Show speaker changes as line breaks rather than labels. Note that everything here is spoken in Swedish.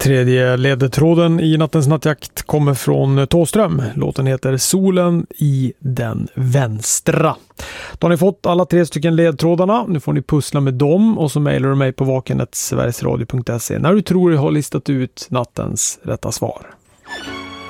Tredje ledtråden i nattens nattjakt kommer från Thåström. Låten heter Solen i den vänstra. Då har ni fått alla 3 stycken ledtrådarna. Nu får ni pussla med dem och så mejlar du mig på vakenet sverigesradio.se när du tror jag har listat ut nattens rätta svar.